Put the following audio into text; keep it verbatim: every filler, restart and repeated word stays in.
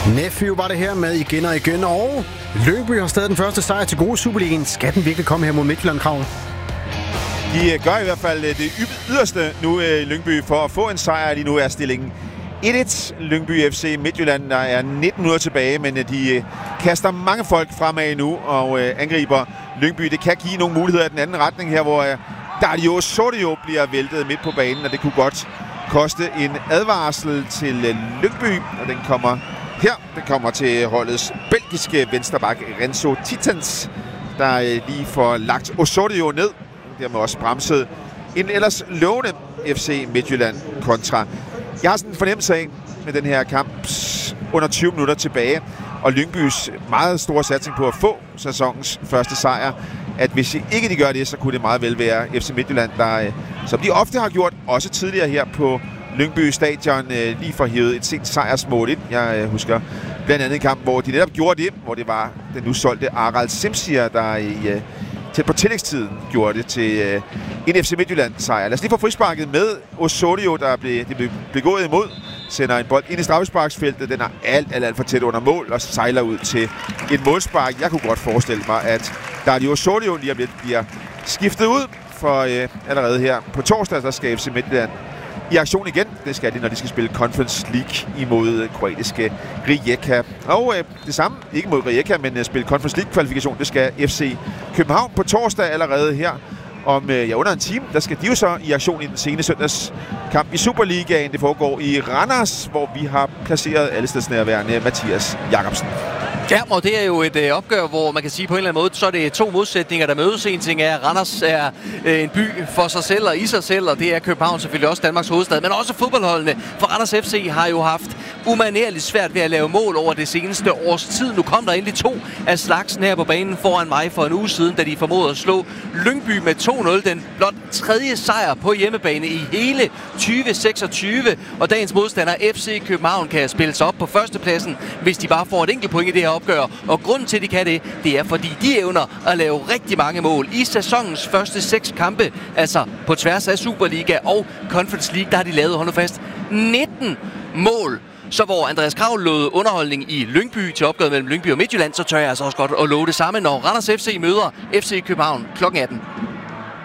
Nephew var det her med igen og igen, og Lyngby har stadig den første sejr til gode Superligaen. Skal den virkelig komme her mod Midtjylland, Krav? De gør i hvert fald det yderste nu i Lyngby for at få en sejr. Lige nu er stillingen et et. Lyngby F C Midtjylland, der er nitten minutter tilbage, men de kaster mange folk fremad nu og angriber Lyngby. Det kan give nogle muligheder i den anden retning her, hvor Dario Sordio bliver væltet midt på banen, og det kunne godt koste en advarsel til Lyngby, og den kommer her. Den kommer til holdets belgiske venstreback Renzo Titans, der lige får lagt Osorio ned. Dermed også bremset en ellers lovende F C Midtjylland kontra. Jeg har sådan en fornemmelse af med den her kamp under tyve minutter tilbage, og Lyngbys meget store satsning på at få sæsonens første sejr, at hvis ikke de gør det, så kunne det meget vel være F C Midtjylland, der, som de ofte har gjort, også tidligere her på Lyngby Stadion, lige får hævet et sent sejrsmål ind. Jeg husker blandt andet en kamp, hvor de netop gjorde det, hvor det var den nu solgte Aral Simsier, der i tæt på tillægstiden gjorde det til øh, en F C Midtjylland-sejr. Lad os lige få frisparket med Osorio, der blev, det blev begået imod. Sender en bold ind i straffesparksfeltet. Den er alt, alt, alt for tæt under mål og sejler ud til et målspark. Jeg kunne godt forestille mig, at Dario Osorio lige om lidt bliver skiftet ud, for øh, allerede her på torsdag, der skal F C Midtjylland i aktion igen. Det skal de, når de skal spille Conference League imod kroatiske Rijeka. Og øh, det samme, ikke mod Rijeka, men uh, spille Conference League-kvalifikation, det skal F C København på torsdag allerede her. Om øh, ja, under en time, der skal de jo så i aktion i den sene søndagskamp i Superligaen. Det foregår i Randers, hvor vi har placeret allestedsnærværende Mathias Jacobsen. Ja, og det er jo et øh, opgør, hvor man kan sige på en eller anden måde, så er det to modsætninger, der mødes. En ting er, at Randers er øh, en by for sig selv og i sig selv, og det er København selvfølgelig også Danmarks hovedstad, men også fodboldholdene. For Randers F C har jo haft umanerligt svært ved at lave mål over det seneste års tid. Nu kom der endelig to af slagsen her på banen foran mig for en uge siden, da de formåede at slå Lyngby med to nul. Den blot tredje sejr på hjemmebane i hele tyve seksogtyve, og dagens modstander F C København kan spille sig op på førstepladsen, hvis de bare får et enkelt point i det her opgør. Og grunden til, at de kan det, det er, fordi de evner at lave rigtig mange mål i sæsonens første seks kampe, altså på tværs af Superliga og Conference League, der har de lavet, hold nu fast, nitten mål. Så hvor Andreas Krav lod underholdning i Lyngby til opgøret mellem Lyngby og Midtjylland, så tør jeg altså også godt at love det samme, når Randers F C møder F C København klokken atten.